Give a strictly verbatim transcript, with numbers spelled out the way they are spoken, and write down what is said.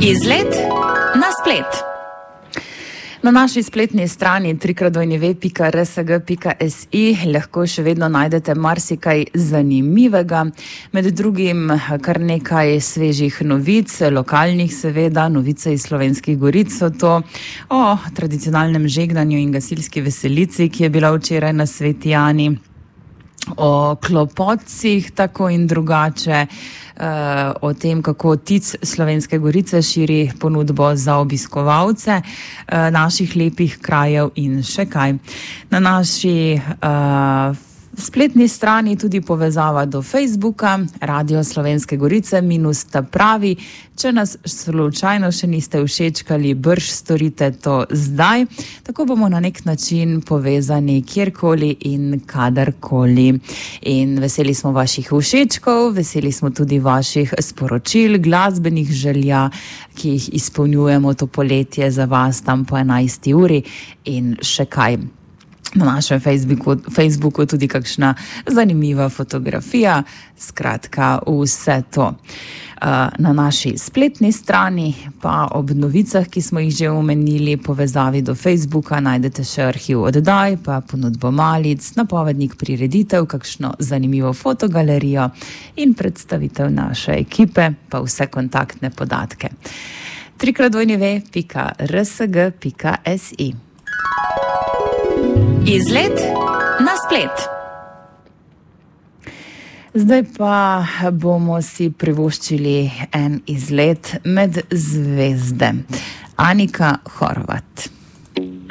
Izlet na splet. Na naši spletni strani trikrat w pika r s g pika s i lahko še vedno najdete marsikaj zanimivega, med drugim kar nekaj svežih novic, lokalnih seveda, novice iz Slovenskih goric so to, o tradicionalnem žegnanju in gasilski veselici, ki je bila včeraj na Sveti Ani, o klopotcih tako in drugače, Uh, o tem, kako T I C Slovenske Gorice širi ponudbo za obiskovalce uh, naših lepih krajev in še kaj. Na naši uh, spletni strani tudi povezava do Facebooka, Radio Slovenske Gorice minus ta pravi. Če nas slučajno še niste všečkali, brž storite to zdaj. Tako bomo na nek način povezani kjerkoli in kadarkoli. In veseli smo vaših všečkov, veseli smo tudi vaših sporočil, glasbenih želja, ki jih izpolnjujemo to poletje za vas tam po enajsti uri in še kaj. Na našem Facebooku, Facebooku tudi kakšna zanimiva fotografija, skratka vse to. Na naši spletni strani pa ob novicah, ki smo jih že omenili, povezavi do Facebooka, najdete še arhiv oddaj, pa ponudbo malic, napovednik prireditev, kakšno zanimivo fotogalerijo in predstavitev naše ekipe, pa vse kontaktne podatke. trikrat w pika r s g pika s i. Izlet na splet. Zdaj pa bomo si privoščili en izlet med zvezde. Anika Horvat.